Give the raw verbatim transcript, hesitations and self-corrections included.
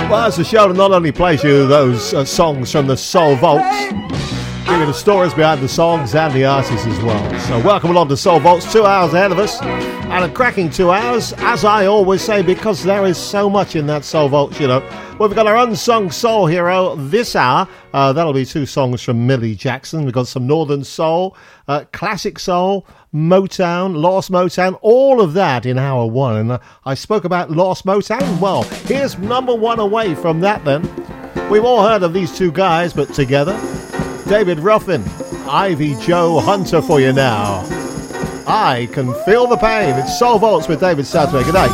Well, it's a show that not only plays you those uh, songs from the Soul Vaults, give you the stories behind the songs and the artists as well. So welcome along to Soul Vaults, two hours ahead of us, and a cracking two hours, as I always say, because there is so much in that Soul Vaults, you know. Well, we've got our unsung soul hero this hour. Uh, that'll be two songs from Millie Jackson. We've got some Northern Soul, uh, Classic Soul, Motown, Lost Motown, all of that in hour one. And uh, I spoke about Lost Motown. Well, here's number one away from that then. We've all heard of these two guys, but together, David Ruffin, Ivy Joe Hunter for you now. I Can Feel the Pain. It's Soul Vaults with David Southway. Good night.